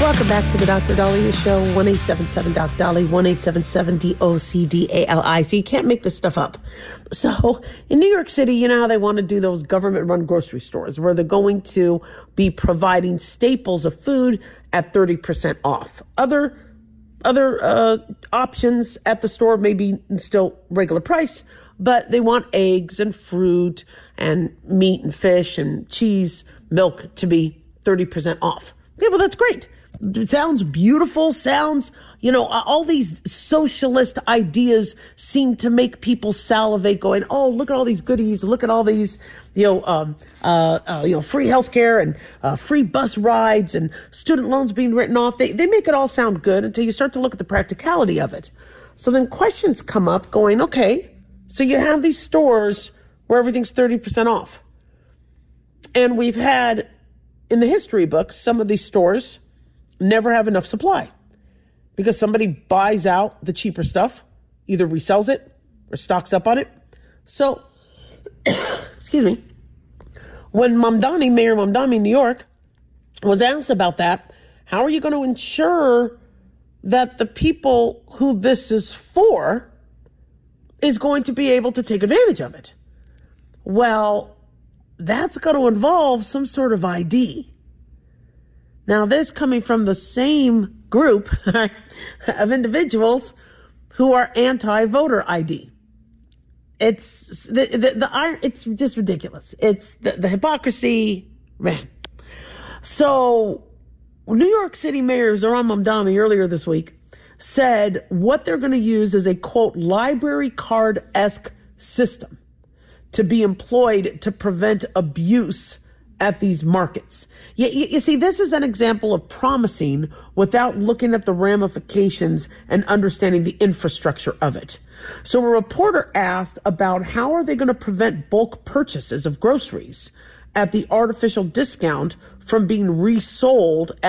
Welcome back to the Dr. Daliah Show, 1-877-DOC-DALI, 1-877-DOC-DALI. So you can't make this stuff up. So in New York City, you know how they want to do those government-run grocery stores where they're going to be providing staples of food at 30% off. Other options at the store may be still regular price, but they want eggs and fruit and meat and fish and cheese, milk to be 30% off. Yeah, well, that's great. It sounds beautiful, all these socialist ideas seem to make people salivate going, oh, look at all these goodies. Look at all these, free healthcare and free bus rides and student loans being written off. They make it all sound good until you start to look at the practicality of it. So then questions come up going, okay, so you have these stores where everything's 30% off. And we've had in the history books, some of these stores never have enough supply because somebody buys out the cheaper stuff, either resells it or stocks up on it. So, excuse me, when Mayor Mamdani in New York was asked about that, how are you going to ensure that the people who this is for is going to be able to take advantage of it? Well, that's going to involve some sort of ID. Now, this coming from the same group of individuals who are anti-voter ID. It's it's just ridiculous. It's the hypocrisy, man. So, New York City Mayor Zohran Mamdani earlier this week said what they're going to use is a, quote, library card-esque system to be employed to prevent abuse at these markets. You see, this is an example of promising without looking at the ramifications and understanding the infrastructure of it. So a reporter asked about how are they going to prevent bulk purchases of groceries at the artificial discount from being resold